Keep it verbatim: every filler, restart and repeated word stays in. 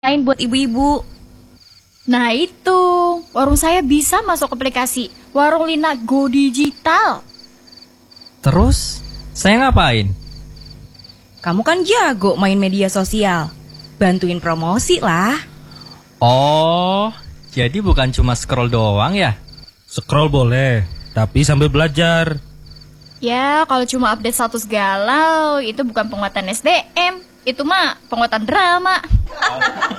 lain buat ibu-ibu. Nah itu, warung saya bisa masuk aplikasi Warung Lina Go Digital. Terus, saya ngapain? Kamu kan jago main media sosial. Bantuin promosi lah. Oh, jadi bukan cuma scroll doang ya? Scroll boleh, tapi sambil belajar. Ya, kalau cuma update status galau, itu bukan penguatan S D M. Itu mah penguatan drama.